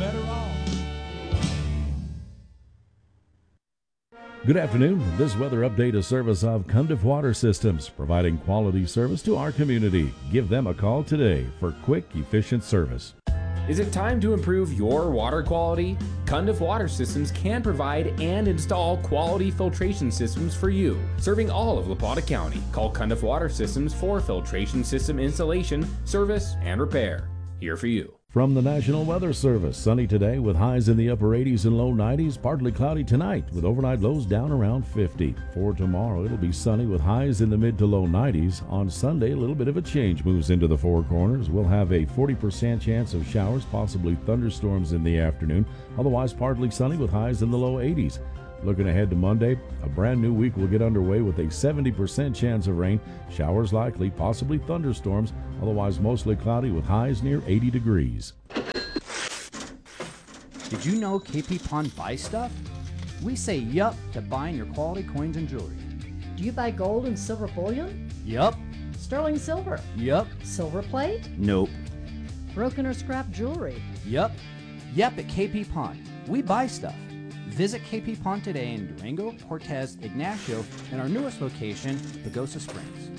better off. Good afternoon. This weather update is service of Cundiff Water Systems, providing quality service to our community. Give them a call today for quick, efficient service. Is it time to improve your water quality? Cundiff Water Systems can provide and install quality filtration systems for you, serving all of LaPorta County. Call Cundiff Water Systems for filtration system installation, service, and repair. Here for you. From the National Weather Service, sunny today with highs in the upper 80s and low 90s, partly cloudy tonight with overnight lows down around 50. For tomorrow, it'll be sunny with highs in the mid to low 90s. On Sunday, a little bit of a change moves into the Four Corners. We'll have a 40% chance of showers, possibly thunderstorms in the afternoon. Otherwise, partly sunny with highs in the low 80s. Looking ahead to Monday, a brand new week will get underway with a 70% chance of rain, showers likely, possibly thunderstorms, otherwise mostly cloudy with highs near 80 degrees. Did you know KP Pawn buys stuff? We say yup to buying your quality coins and jewelry. Do you buy gold and silver bullion? Yup. Sterling silver? Yup. Silver plate? Nope. Broken or scrap jewelry? Yup. Yep at KP Pawn. We buy stuff. Visit KP Pawn today in Durango, Cortez, Ignacio, and our newest location, Pagosa Springs.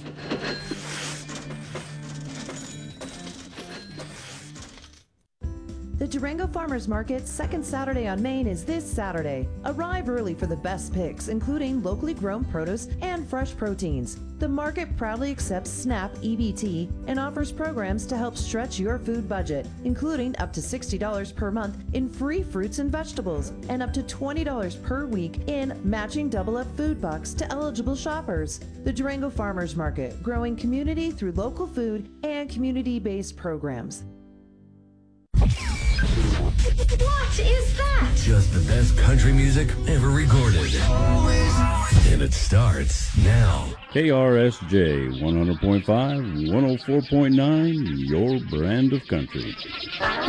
The Durango Farmers Market's second Saturday on Main is this Saturday. Arrive early for the best picks, including locally grown produce and fresh proteins. The market proudly accepts SNAP EBT and offers programs to help stretch your food budget, including up to $60 per month in free fruits and vegetables and up to $20 per week in matching double-up food bucks to eligible shoppers. The Durango Farmers Market, growing community through local food and community-based programs. What is that? Just the best country music ever recorded. And it starts now. KRSJ 100.5, 104.9, your brand of country.